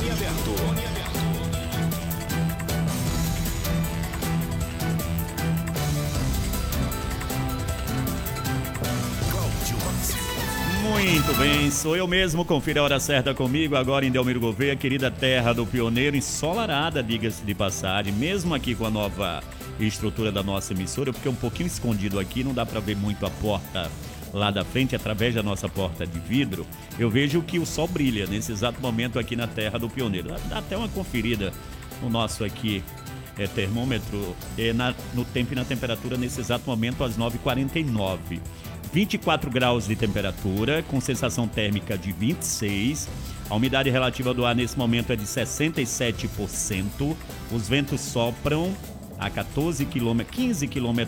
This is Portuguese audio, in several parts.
Muito bem, sou eu mesmo, confira a hora certa comigo, agora em Delmiro Gouveia, querida terra do pioneiro, ensolarada, diga-se de passagem, mesmo aqui com a nova estrutura da nossa emissora, porque é um pouquinho escondido aqui, não dá para ver muito a porta lá da frente, através da nossa porta de vidro, eu vejo que o sol brilha nesse exato momento aqui na terra do pioneiro. Dá até uma conferida no nosso aqui termômetro, no tempo e na temperatura nesse exato momento às 9h49. 24 graus de temperatura, com sensação térmica de 26. A umidade relativa do ar nesse momento é de 67%. Os ventos sopram a 15,8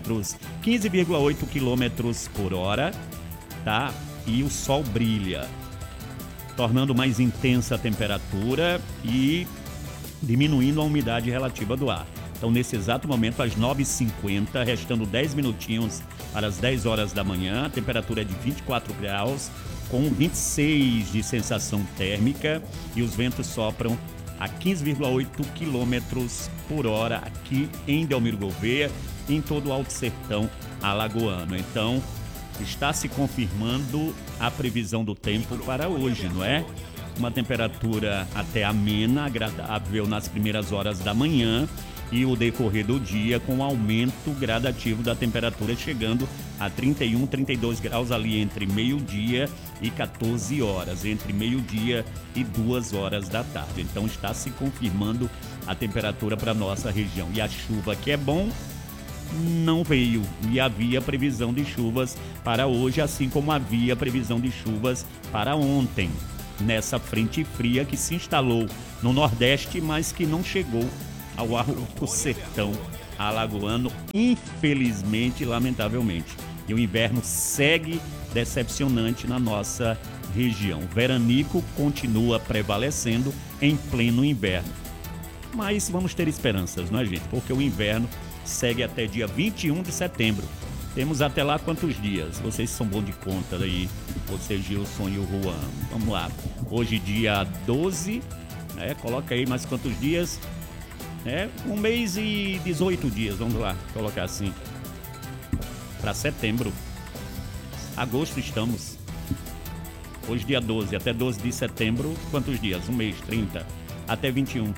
km por hora, tá? E o sol brilha, tornando mais intensa a temperatura e diminuindo a umidade relativa do ar. Então, nesse exato momento, às 9h50, restando 10 minutinhos para as 10 horas da manhã, a temperatura é de 24 graus, com 26 de sensação térmica e os ventos sopram a 15,8 km por hora aqui em Delmiro Gouveia, em todo o Alto Sertão alagoano. Então, está se confirmando a previsão do tempo para hoje, não é? Uma temperatura até amena, agradável nas primeiras horas da manhã e o decorrer do dia com aumento gradativo da temperatura chegando a 31, 32 graus ali entre meio-dia e 14 horas, entre meio-dia e 2 horas da tarde. Então está se confirmando a temperatura para a nossa região. E a chuva, que é bom, não veio, e havia previsão de chuvas para hoje, assim como havia previsão de chuvas para ontem, nessa frente fria que se instalou no Nordeste, mas que não chegou ao Alto Sertão alagoano, infelizmente, lamentavelmente. E o inverno segue decepcionante na nossa região. O veranico continua prevalecendo em pleno inverno. Mas vamos ter esperanças, não é, gente? Porque o inverno segue até dia 21 de setembro. Temos até lá quantos dias? Vocês são bons de conta aí, você, Gilson e o Juan. Vamos lá. Hoje, dia 12, né? Coloca aí mais quantos dias? 1 mês e 18 dias, vamos lá, colocar assim. Para setembro. Agosto estamos. Hoje, dia 12, até 12 de setembro, quantos dias? 1 mês, 30. Até 21.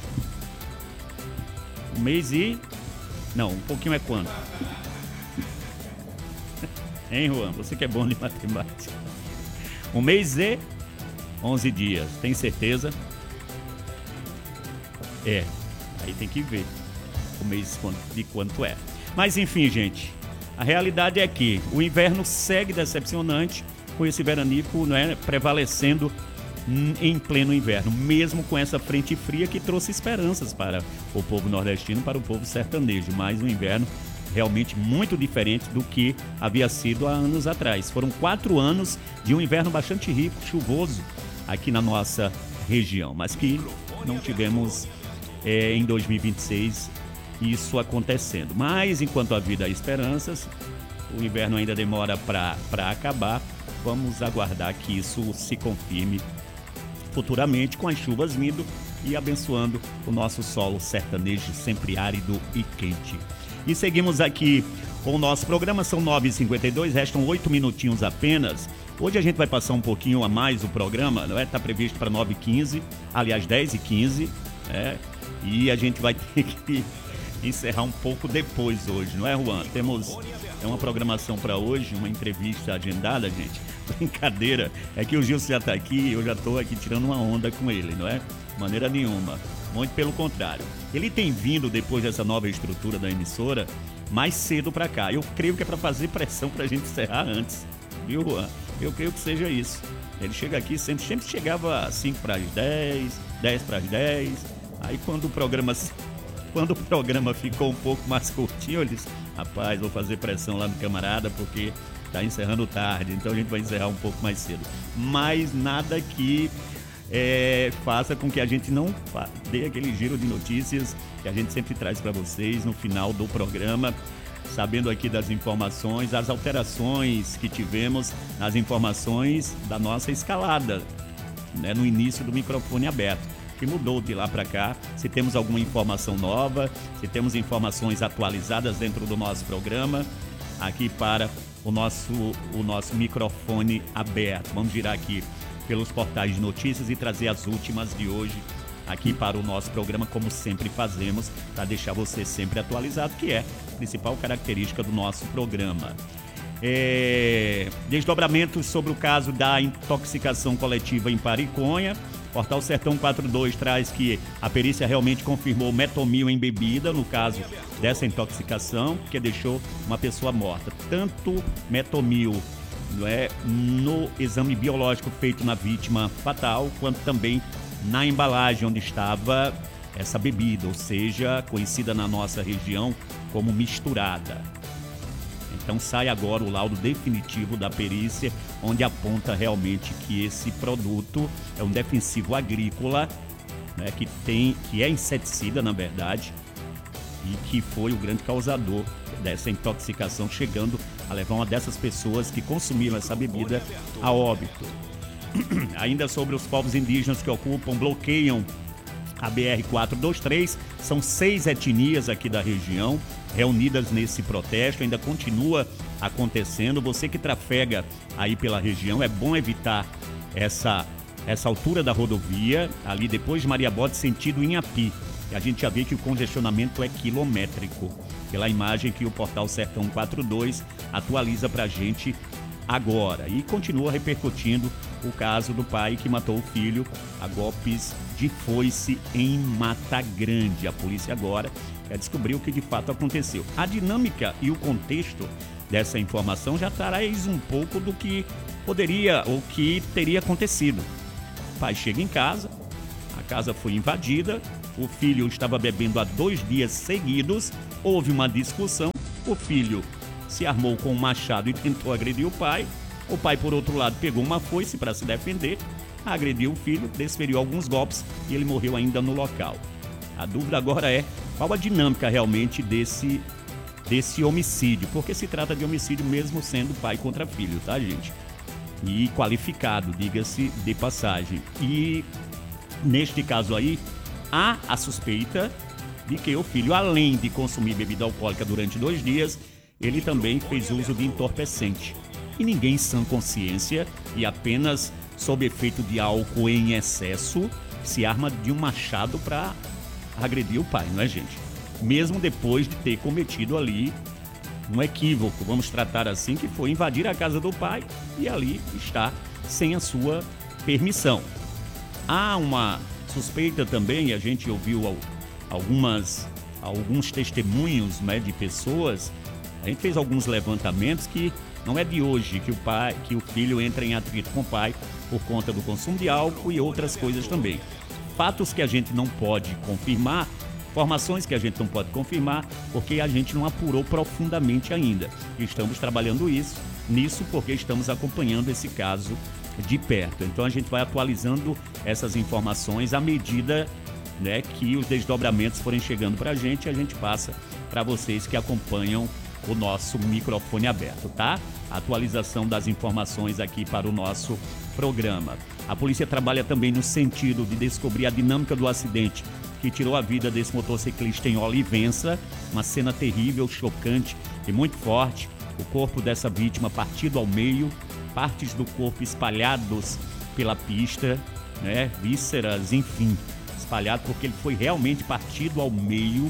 1 mês e... Não, um pouquinho é quanto? Hein, Juan? Você que é bom de matemática. 1 mês e 11 dias. Tem certeza? Aí tem que ver o mês de quanto é. Mas enfim, gente, a realidade é que o inverno segue decepcionante, com esse veranico, né, prevalecendo em pleno inverno, mesmo com essa frente fria que trouxe esperanças para o povo nordestino, para o povo sertanejo. Mas um inverno realmente muito diferente do que havia sido há anos atrás. Foram 4 anos de um inverno bastante rico, chuvoso aqui na nossa região, mas que não tivemos em 2026 isso acontecendo. Mas enquanto a vida há esperanças, o inverno ainda demora para acabar. Vamos aguardar que isso se confirme futuramente, com as chuvas vindo e abençoando o nosso solo sertanejo sempre árido e quente. E seguimos aqui com o nosso programa, são 9h52, restam 8 minutinhos apenas. Hoje a gente vai passar um pouquinho a mais o programa, não é? Está previsto para 9h15, aliás 10h15, e a gente vai ter que encerrar um pouco depois hoje, não é, Juan? Temos uma programação para hoje, uma entrevista agendada, gente. Brincadeira, é que o Gilson já está aqui, eu já estou aqui tirando uma onda com ele, não é? De maneira nenhuma, muito pelo contrário. Ele tem vindo, depois dessa nova estrutura da emissora, mais cedo para cá. Eu creio que é para fazer pressão para a gente encerrar antes, viu, Juan? Eu creio que seja isso. Ele chega aqui, sempre chegava às 5 para as 10, 10 para as 10. Aí quando o programa ficou um pouco mais curtinho, eu disse, rapaz, vou fazer pressão lá no camarada, porque tá encerrando tarde, então a gente vai encerrar um pouco mais cedo. Mas nada que faça com que a gente não dê aquele giro de notícias que a gente sempre traz para vocês no final do programa, sabendo aqui das informações, as alterações que tivemos nas informações da nossa escalada, né, no início do microfone aberto. que mudou de lá para cá. Se temos alguma informação nova, se temos informações atualizadas dentro do nosso programa, aqui para o nosso microfone aberto. Vamos girar aqui pelos portais de notícias e trazer as últimas de hoje aqui para o nosso programa, como sempre fazemos, para deixar você sempre atualizado, que é a principal característica do nosso programa. Desdobramentos sobre o caso da intoxicação coletiva em Pariconha. Portal Sertão 42 traz que a perícia realmente confirmou metomil em bebida, no caso dessa intoxicação, que deixou uma pessoa morta. Tanto metomil no exame biológico feito na vítima fatal, quanto também na embalagem onde estava essa bebida, ou seja, conhecida na nossa região como misturada. Então sai agora o laudo definitivo da perícia, onde aponta realmente que esse produto é um defensivo agrícola, né, que é inseticida, na verdade, e que foi o grande causador dessa intoxicação, chegando a levar uma dessas pessoas que consumiram essa bebida a óbito. Ainda sobre os povos indígenas que bloqueiam a BR-423, são 6 etnias aqui da região reunidas nesse protesto, ainda continua acontecendo. Você que trafega aí pela região, é bom evitar essa altura da rodovia, ali depois de Maria Bode, sentido Inhapi. A gente já vê que o congestionamento é quilométrico, pela imagem que o portal Sertão 42 atualiza pra gente agora. E continua repercutindo o caso do pai que matou o filho a golpes de foice em Mata Grande. A polícia agora quer descobrir o que de fato aconteceu. A dinâmica e o contexto dessa informação já traz um pouco do que poderia ou que teria acontecido. O pai chega em casa, a casa foi invadida, o filho estava bebendo há 2 dias seguidos, houve uma discussão, o filho se armou com um machado e tentou agredir o pai, por outro lado, pegou uma foice para se defender, agrediu o filho, desferiu alguns golpes e ele morreu ainda no local. A dúvida agora é qual a dinâmica realmente desse homicídio, porque se trata de homicídio mesmo sendo pai contra filho, tá, gente? E qualificado, diga-se de passagem. E neste caso aí, há a suspeita de que o filho, além de consumir bebida alcoólica durante 2 dias, ele também fez uso de entorpecente. E ninguém em sã consciência e apenas sob efeito de álcool em excesso se arma de um machado para agredir o pai, não é, gente? Mesmo depois de ter cometido ali um equívoco, vamos tratar assim, que foi invadir a casa do pai e ali está sem a sua permissão. Há uma suspeita também, a gente ouviu alguns testemunhos, né, de pessoas. A gente fez alguns levantamentos que não é de hoje que o filho entra em atrito com o pai por conta do consumo de álcool e outras coisas também. Fatos que a gente não pode confirmar, informações que a gente não pode confirmar, porque a gente não apurou profundamente ainda. E estamos trabalhando nisso porque estamos acompanhando esse caso de perto. Então a gente vai atualizando essas informações à medida, né, que os desdobramentos forem chegando para a gente passa para vocês que acompanham o nosso microfone aberto, tá? Atualização das informações aqui para o nosso programa. A polícia trabalha também no sentido de descobrir a dinâmica do acidente que tirou a vida desse motociclista em Olivença, uma cena terrível, chocante e muito forte. O corpo dessa vítima partido ao meio, partes do corpo espalhados pela pista, né? Vísceras, enfim, espalhado porque ele foi realmente partido ao meio,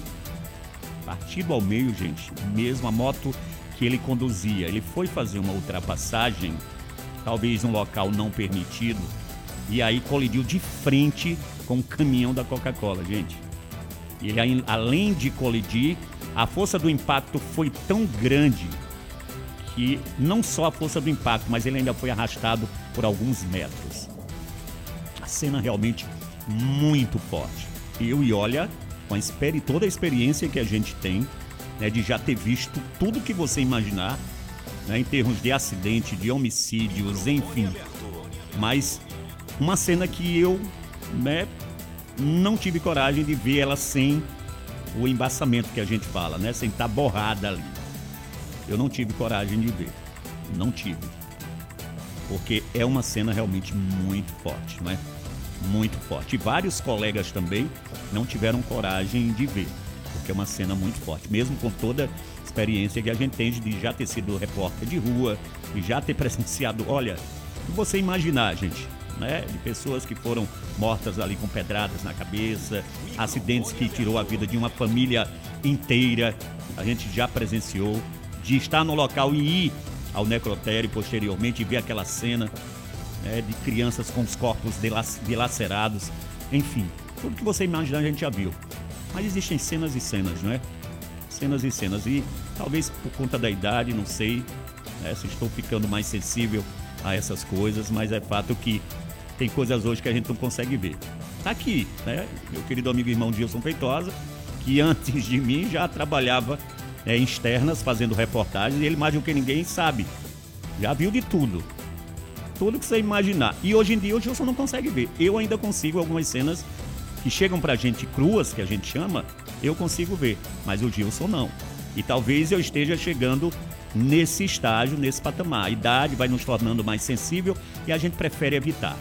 gente, mesmo a moto que ele conduzia. Ele foi fazer uma ultrapassagem, talvez num local não permitido, e aí colidiu de frente com o caminhão da Coca-Cola, gente. E ele, além de colidir, a força do impacto foi tão grande que não só a força do impacto, mas ele ainda foi arrastado por alguns metros. A cena realmente muito forte. Olha, com toda a experiência que a gente tem, né, de já ter visto tudo que você imaginar, né, em termos de acidente, de homicídios, enfim. Mas uma cena que eu, né, não tive coragem de ver ela sem o embaçamento que a gente fala, né, sem estar borrada ali. Eu não tive coragem de ver, não tive, porque é uma cena realmente muito forte, né? muito forte. E vários colegas também não tiveram coragem de ver, porque é uma cena muito forte, mesmo com toda a experiência que a gente tem de já ter sido repórter de rua e já ter presenciado, olha, se você imaginar, gente, né, de pessoas que foram mortas ali com pedradas na cabeça, acidentes que tirou a vida de uma família inteira, a gente já presenciou, de estar no local e ir ao necrotério posteriormente e ver aquela cena, né, de crianças com os corpos dilacerados, enfim, tudo que você imaginar a gente já viu. Mas existem cenas e cenas, não é? Cenas e cenas, e talvez por conta da idade, não sei, né, se estou ficando mais sensível a essas coisas, mas é fato que tem coisas hoje que a gente não consegue ver. Tá aqui, né? Meu querido amigo e irmão Gilson Feitosa, que antes de mim já trabalhava em externas, fazendo reportagens, e ele mais do que ninguém sabe, já viu de tudo. Tudo que você imaginar. E hoje em dia o Gilson não consegue ver. Eu ainda consigo algumas cenas que chegam pra gente cruas, que a gente chama, eu consigo ver, mas o Gilson não. E talvez eu esteja chegando nesse estágio, nesse patamar. A idade vai nos tornando mais sensível e a gente prefere evitar.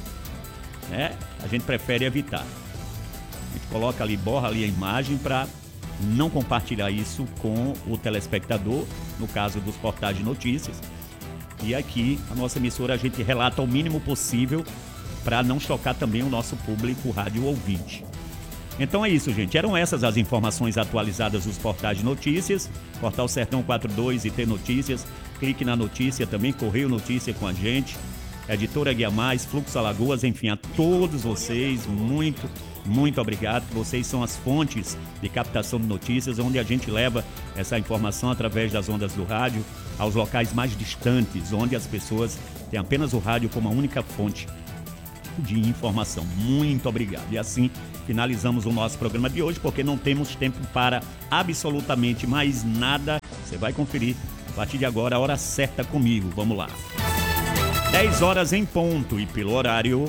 Né? A gente prefere evitar. A gente coloca ali, borra ali a imagem para não compartilhar isso com o telespectador, no caso dos portais de notícias. E aqui, a nossa emissora, a gente relata o mínimo possível para não chocar também o nosso público rádio ouvinte. Então é isso, gente. Eram essas as informações atualizadas dos portais de notícias. Portal Sertão 42 e T Notícias. Clique na notícia também, Correio Notícia com a gente. Editora Guia Mais, Fluxo Alagoas, enfim, a todos vocês, muito obrigado. Vocês são as fontes de captação de notícias, onde a gente leva essa informação através das ondas do rádio aos locais mais distantes, onde as pessoas têm apenas o rádio como a única fonte de informação. Muito obrigado. E assim finalizamos o nosso programa de hoje, porque não temos tempo para absolutamente mais nada. Você vai conferir a partir de agora a hora certa comigo. Vamos lá. 10 horas em ponto e pelo horário.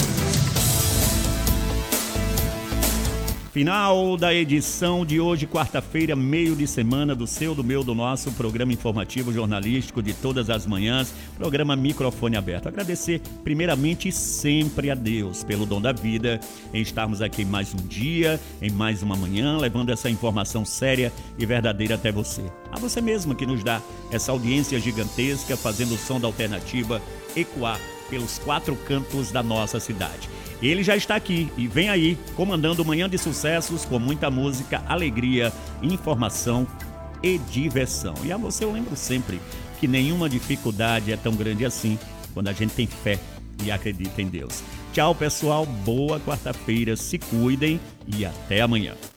Final da edição de hoje, quarta-feira, meio de semana do seu, do meu, do nosso programa informativo jornalístico de todas as manhãs, programa Microfone Aberto. Agradecer primeiramente e sempre a Deus pelo dom da vida, em estarmos aqui em mais um dia, em mais uma manhã, levando essa informação séria e verdadeira até você. A você mesmo que nos dá essa audiência gigantesca, fazendo o som da alternativa ecoar pelos 4 cantos da nossa cidade. Ele já está aqui e vem aí, comandando o Manhã de Sucessos com muita música, alegria, informação e diversão. E a você eu lembro sempre que nenhuma dificuldade é tão grande assim quando a gente tem fé e acredita em Deus. Tchau, pessoal. Boa quarta-feira. Se cuidem e até amanhã.